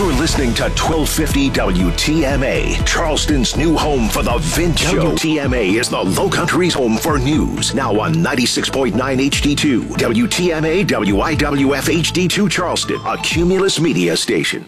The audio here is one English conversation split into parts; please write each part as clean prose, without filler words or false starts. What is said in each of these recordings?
You're listening to 1250 WTMA, Charleston's new home for the Vince Show. WTMA is the Low Country's home for news. Now on 96.9 HD2, WTMA WIWF HD2 Charleston, a Cumulus media station.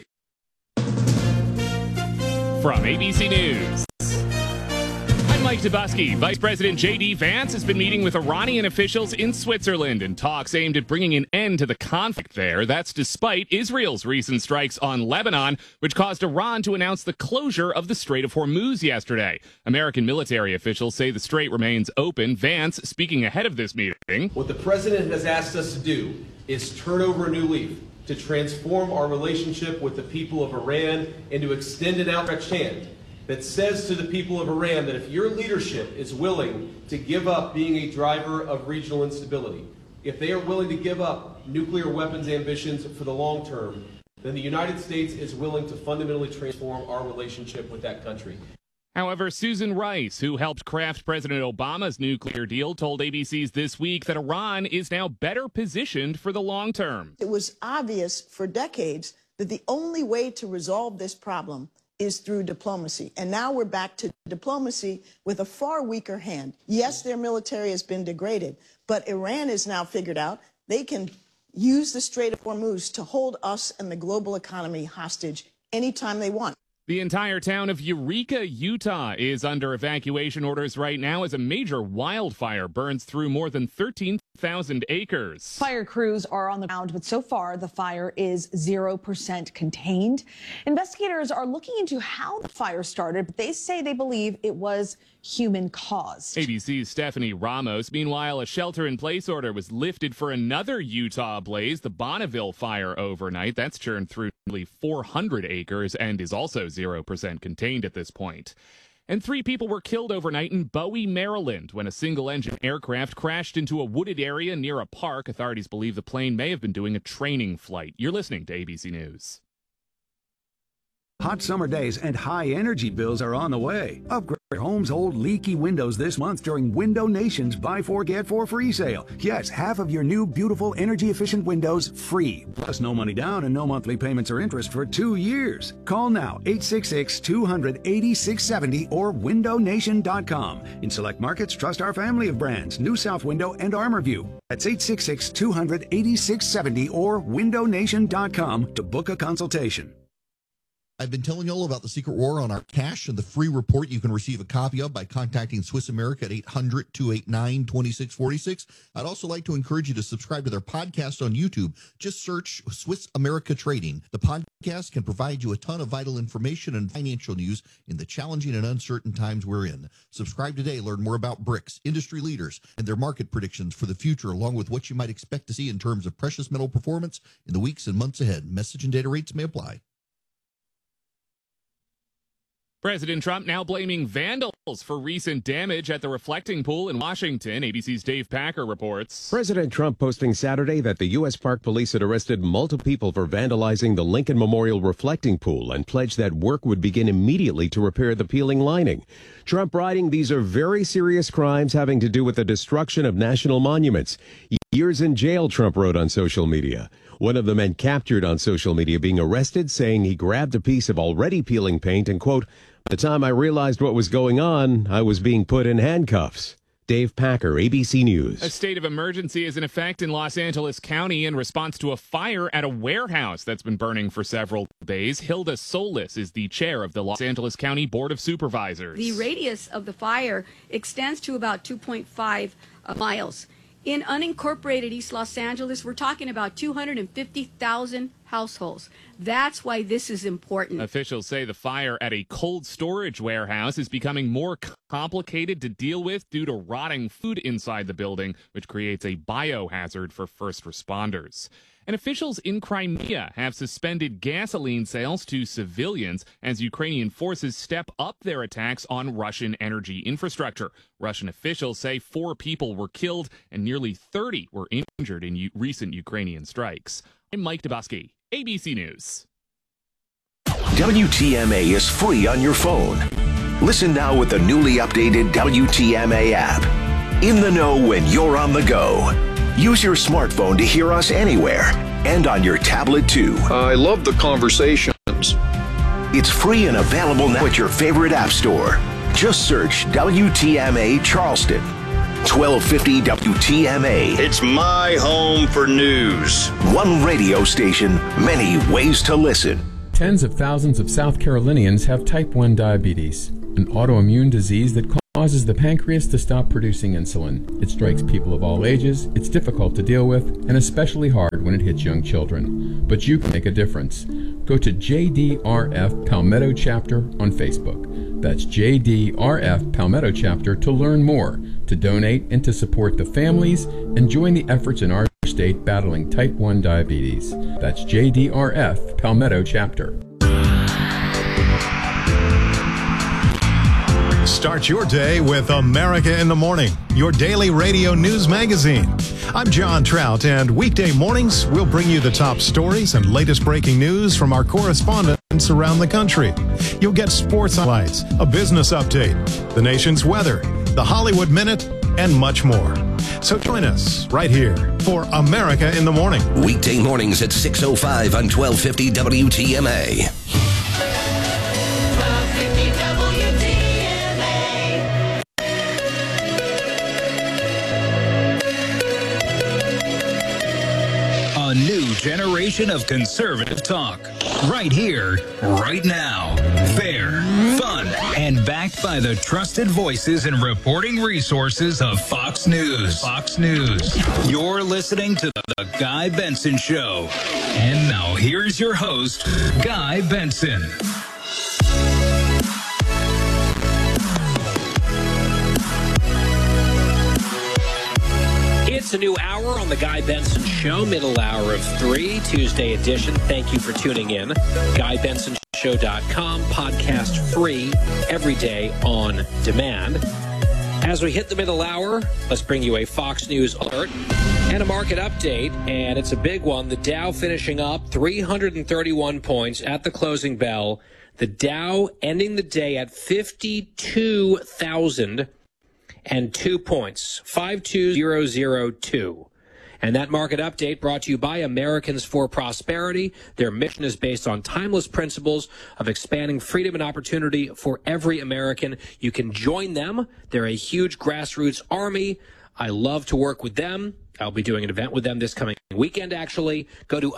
From ABC News, I'm Mike Dubusky. Vice President J.D. Vance has been meeting with Iranian officials in Switzerland in talks aimed at bringing an end to the conflict there. That's despite Israel's recent strikes on Lebanon, which caused Iran to announce the closure of the Strait of Hormuz yesterday. American military officials say the strait remains open. Vance, speaking ahead of this meeting. What the president has asked us to do is turn over a new leaf, to transform our relationship with the people of Iran and to extend an outstretched hand that says to the people of Iran that if your leadership is willing to give up being a driver of regional instability, if they are willing to give up nuclear weapons ambitions for the long term, then the United States is willing to fundamentally transform our relationship with that country. However, Susan Rice, who helped craft President Obama's nuclear deal, told ABC's This Week that Iran is now better positioned for the long term. It was obvious for decades that the only way to resolve this problem is through diplomacy. And now we're back to diplomacy with a far weaker hand. Yes, their military has been degraded, but Iran has now figured out they can use the Strait of Hormuz to hold us and the global economy hostage anytime they want. The entire town of Eureka, Utah is under evacuation orders right now as a major wildfire burns through more than 13,000 acres. Fire crews are on the ground, but so far the fire is 0% contained. Investigators are looking into how the fire started, but they say they believe it was human caused. ABC's Stephanie Ramos. Meanwhile, a shelter-in-place order was lifted for another Utah blaze, the Bonneville fire, overnight. That's churned through nearly 400 acres and is also 0% contained at this point. And 3 people were killed overnight in Bowie, Maryland, when a single-engine aircraft crashed into a wooded area near a park. Authorities believe the plane may have been doing a training flight. You're listening to ABC News. Hot summer days and high energy bills are on the way. Upgrade your home's old leaky windows this month during Window Nation's Buy 4 Get 4 free sale. Yes, half of your new beautiful energy efficient windows free. Plus no money down and no monthly payments or interest for 2 years. Call now 866-200-8670 or windownation.com. In select markets, trust our family of brands, New South Window and ArmorView. That's 866-200-8670 or windownation.com to book a consultation. I've been telling you all about the Secret War on our cash and the free report you can receive a copy of by contacting Swiss America at 800-289-2646. I'd also like to encourage you to subscribe to their podcast on YouTube. Just search Swiss America Trading. The podcast can provide you a ton of vital information and financial news in the challenging and uncertain times we're in. Subscribe today. Learn more about BRICS, industry leaders, and their market predictions for the future, along with what you might expect to see in terms of precious metal performance in the weeks and months ahead. Message and data rates may apply. President Trump now blaming vandals for recent damage at the reflecting pool in Washington. ABC's Dave Packer reports. President Trump posting Saturday that the U.S. Park Police had arrested multiple people for vandalizing the Lincoln Memorial reflecting pool and pledged that work would begin immediately to repair the peeling lining. Trump writing, "These are very serious crimes having to do with the destruction of national monuments. Years in jail," Trump wrote on social media. One of the men captured on social media being arrested, saying he grabbed a piece of already peeling paint and, quote, "By the time I realized what was going on, I was being put in handcuffs." Dave Packer, ABC News. A state of emergency is in effect in Los Angeles County in response to a fire at a warehouse that's been burning for several days. Hilda Solis is the chair of the Los Angeles County Board of Supervisors. The radius of the fire extends to about 2.5 miles. In unincorporated East Los Angeles, we're talking about 250,000 households. That's why this is important. Officials say the fire at a cold storage warehouse is becoming more complicated to deal with due to rotting food inside the building, which creates a biohazard for first responders. And officials in Crimea have suspended gasoline sales to civilians as Ukrainian forces step up their attacks on Russian energy infrastructure. Russian officials say 4 people were killed and nearly 30 were injured in recent Ukrainian strikes. I'm Mike Dubusky, ABC News. WTMA is free on your phone. Listen now with the newly updated WTMA app. In the know when you're on the go. Use your smartphone to hear us anywhere. and on your tablet too. I love the conversations. It's free and available now at your favorite app store. Just search WTMA Charleston. 1250 WTMA. It's my home for news. One radio station, many ways to listen. Tens of thousands of South Carolinians have type 1 diabetes, an autoimmune disease that causes the pancreas to stop producing insulin. It strikes people of all ages, it's difficult to deal with, and especially hard when it hits young children. But you can make a difference. Go to JDRF Palmetto Chapter on Facebook. That's JDRF Palmetto Chapter to learn more, to donate, and to support the families and join the efforts in our state battling type 1 diabetes. That's JDRF Palmetto Chapter. Start your day with America in the Morning, your daily radio news magazine. I'm John Trout, and weekday mornings we'll bring you the top stories and latest breaking news from our correspondents around the country. You'll get sports highlights, a business update, the nation's weather, the Hollywood Minute, and much more. So join us right here for America in the Morning. Weekday mornings at 6:05 on 1250 WTMA. A new generation of conservative talk. Right here, right now. Fair, fun, and backed by the trusted voices and reporting resources of Fox News. Fox News. You're listening to The Guy Benson Show. And now here's your host, Guy Benson. It's a new hour on the Guy Benson Show, middle hour of 3, Tuesday edition. Thank you for tuning in. GuyBensonShow.com, podcast free every day on demand. As we hit the middle hour, let's bring you a Fox News alert and a market update, and it's a big one. The Dow finishing up 331 points at the closing bell. The Dow ending the day at 52,002 points, 52002. And that market update brought to you by Americans for Prosperity. Their mission is based on timeless principles of expanding freedom and opportunity for every American. You can join them. They're a huge grassroots army. I love to work with them. I'll be doing an event with them this coming weekend, actually. Go to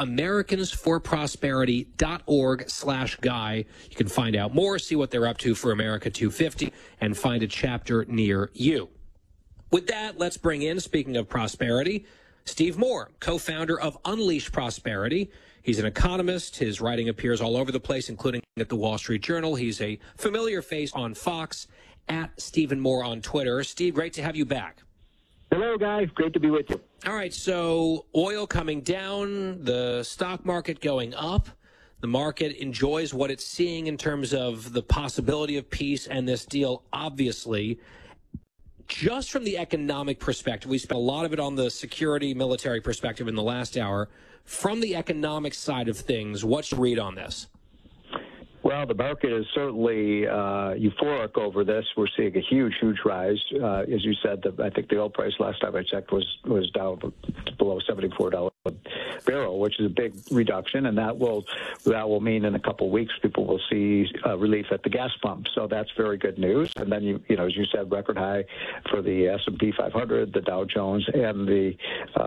americansforprosperity.org/guy. You can find out more, see what they're up to for America 250, and find a chapter near you. With that, let's bring in, speaking of prosperity, Steve Moore, co-founder of Unleash Prosperity. He's an economist. His writing appears all over the place, including at the Wall Street Journal. He's a familiar face on Fox, at Stephen Moore on Twitter. Steve, great to have you back. Hello, guys. Great to be with you. All right, so oil coming down, the stock market going up. The market enjoys what it's seeing in terms of the possibility of peace and this deal, obviously. Just from the economic perspective, we spent a lot of it on the security, military perspective in the last hour. From the economic side of things, what's your read on this? Well, the market is certainly euphoric over this. We're seeing a huge rise. As you said, I think the oil price last time I checked was down below $74 a barrel, which is a big reduction, and that will mean in a couple of weeks people will see relief at the gas pump. So that's very good news. And then you know, as you said, record high for the S&P 500, the Dow Jones, and the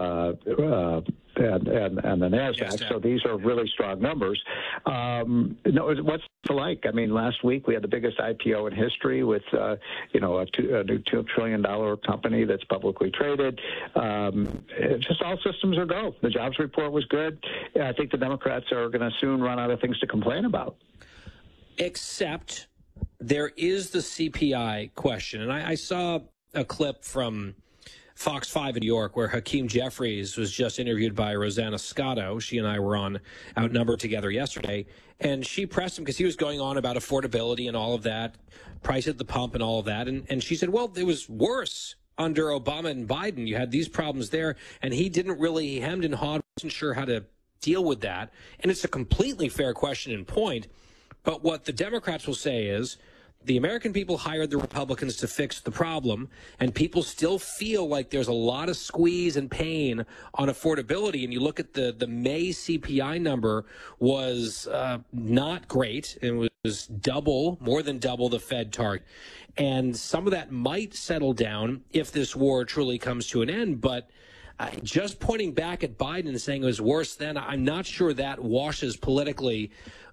and the NASDAQ. So these are really strong numbers. What's it like? I mean, last week we had the biggest IPO in history with, a new $2 trillion company that's publicly traded. Just all systems are go. The jobs report was good. I think the Democrats are going to soon run out of things to complain about. Except there is the CPI question. And I saw a clip from Fox 5 in New York, where Hakeem Jeffries was just interviewed by Rosanna Scotto. She and I were on Outnumbered together yesterday, and she pressed him because he was going on about affordability and all of that, price at the pump and all of that. And she said, well, it was worse under Obama and Biden. You had these problems there, and he didn't really, he hemmed and hawed, wasn't sure how to deal with that. And it's a completely fair question and point. But what the Democrats will say is the American people hired the Republicans to fix the problem, and people still feel like there's a lot of squeeze and pain on affordability. And you look at the May CPI number was not great. It was more than double the Fed target. And some of that might settle down if this war truly comes to an end. But just pointing back at Biden and saying it was worse then, I'm not sure that washes politically.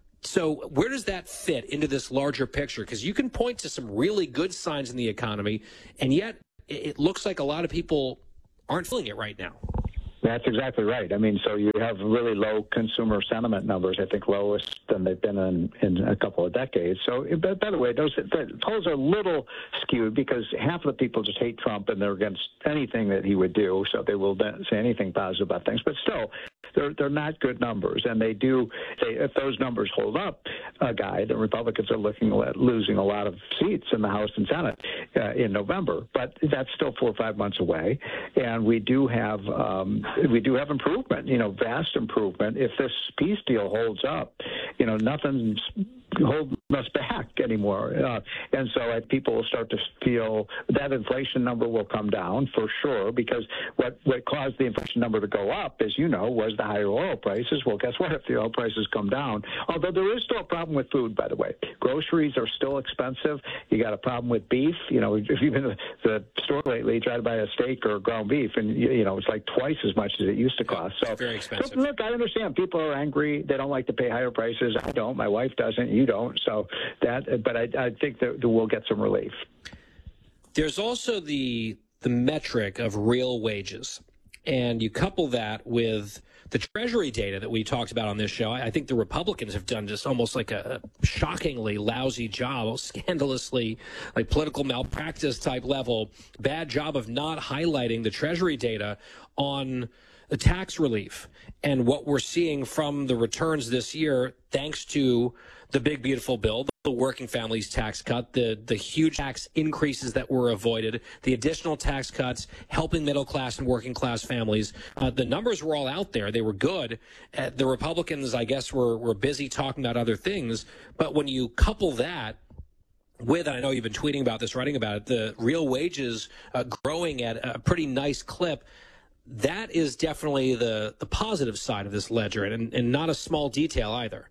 So where does that fit into this larger picture? Because you can point to some really good signs in the economy, and yet it looks like a lot of people aren't feeling it right now. That's exactly right. I mean, so you have really low consumer sentiment numbers, I think lowest than they've been in a couple of decades. So, by the way, those polls are a little skewed because half of the people just hate Trump and they're against anything that he would do, so they will say anything positive about things. But still, they're not good numbers, and they do say if those numbers hold up, the Republicans are looking at losing a lot of seats in the House and Senate in November. But that's still 4 or 5 months away, and we do have improvement, vast improvement. If this peace deal holds up, nothing's holding us back anymore. And so people will start to feel that inflation number will come down for sure, because what caused the inflation number to go up, as you know, was the higher oil prices. Well, guess what? If the oil prices come down, although there is still a problem with food, by the way. Groceries are still expensive. You got a problem with beef. If you've been to the store lately, try to buy a steak or ground beef, and, it's like twice as much as it used to cost. So, very expensive. So, look, I understand people are angry. They don't like to pay higher prices. I don't. My wife doesn't. You don't. So but I think that we'll get some relief. There's also the metric of real wages, and you couple that with the Treasury data that we talked about on this show. I think the Republicans have done just almost like a shockingly lousy job, scandalously like political malpractice type level, bad job of not highlighting the Treasury data on the tax relief and what we're seeing from the returns this year, thanks to the big, beautiful bill, the working families tax cut, the huge tax increases that were avoided, the additional tax cuts, helping middle class and working class families. The numbers were all out there. They were good. The Republicans, I guess, were busy talking about other things. But when you couple that with, and I know you've been tweeting about this, writing about it, the real wages growing at a pretty nice clip, that is definitely the positive side of this ledger, and not a small detail either.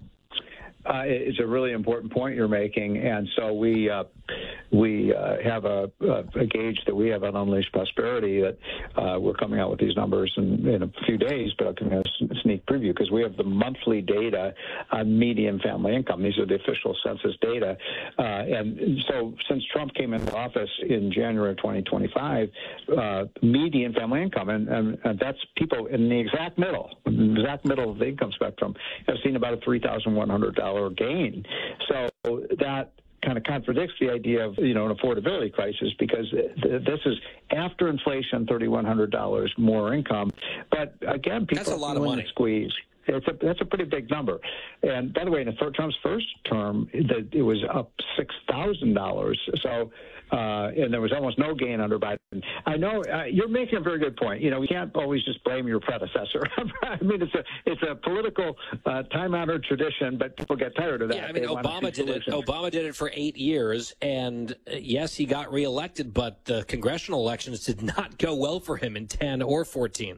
It's a really important point you're making, and so we have a gauge that we have on Unleashed Prosperity that we're coming out with these numbers in a few days, but I'll give you a sneak preview because we have the monthly data on median family income. These are the official census data, and so since Trump came into office in January of 2025, median family income, and that's people in the exact middle of the income spectrum, have seen about a $3,100 gain. So that kind of contradicts the idea of, an affordability crisis, because this is after inflation, $3,100 more income. But again, people that's a lot of money. Squeeze. That's a pretty big number. And by the way, in Trump's first term, it was up $6,000. So, and there was almost no gain under Biden. I know you're making a very good point. We can't always just blame your predecessor. I mean, it's a political time-honored tradition, but people get tired of that. Yeah, I mean, Obama did it. Obama did it for 8 years, and yes, he got reelected, but the congressional elections did not go well for him in 10 or 14.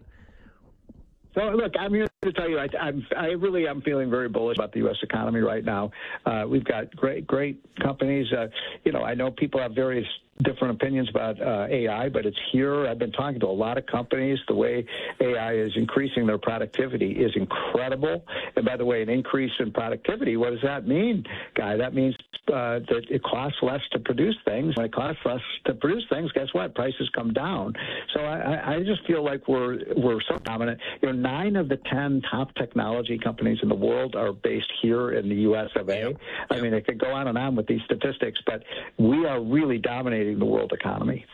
So, look, I'm here to tell you, I really am feeling very bullish about the U.S. economy right now. We've got great companies. I know people have various different opinions about AI, but it's here. I've been talking to a lot of companies. The way AI is increasing their productivity is incredible. And by the way, an increase in productivity, what does that mean, Guy? That means that it costs less to produce things. When it costs less to produce things, guess what? Prices come down. So I just feel like we're so dominant. 9 of the 10 top technology companies in the world are based here in the U.S. of A. Yep. I mean, it could go on and on with these statistics, but we are really dominating the world economy.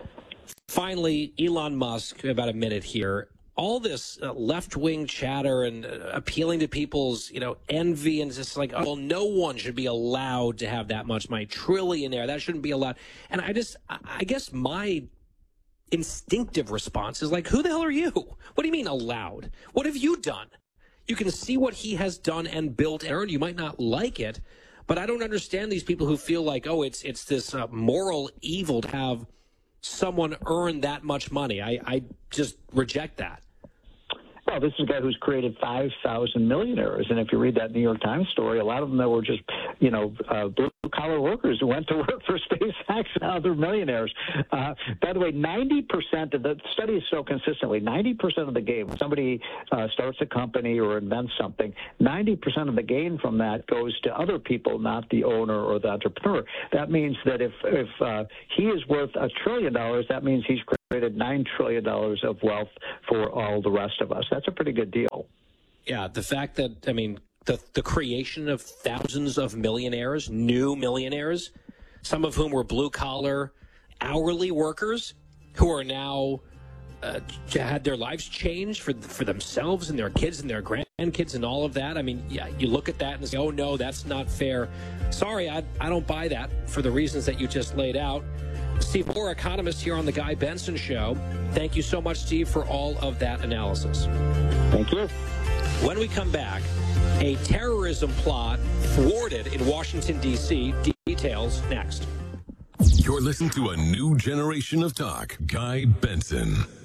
Finally, Elon Musk, about a minute here. All this left-wing chatter and appealing to people's, envy, and it's just like, oh, well, no one should be allowed to have that much money. Trillionaire, that shouldn't be allowed. And I guess my instinctive response is like, who the hell are you? What do you mean allowed? What have you done? You can see what he has done and built and earned. You might not like it, But I don't understand these people who feel like, oh, it's this moral evil to have someone earn that much money. I just reject that. Well, this is a guy who's created 5,000 millionaires. And if you read that New York Times story, a lot of them that were just, blue-collar workers who went to work for SpaceX and other millionaires. By the way, 90% of the study is so consistently, 90% of the gain, when somebody starts a company or invents something, 90% of the gain from that goes to other people, not the owner or the entrepreneur. That means that if he is worth $1 trillion, that means he's created $9 trillion of wealth for all the rest of us. That's a pretty good deal. Yeah, the fact that, the creation of thousands of millionaires, new millionaires, some of whom were blue-collar, hourly workers who are now had their lives changed for themselves and their kids and their grandkids and all of that. You look at that and say, oh, no, that's not fair. Sorry, I don't buy that for the reasons that you just laid out. Steve Moore, economist here on The Guy Benson Show. Thank you so much, Steve, for all of that analysis. Thank you. When we come back, a terrorism plot thwarted in Washington, D.C. Details next. You're listening to a new generation of talk. Guy Benson.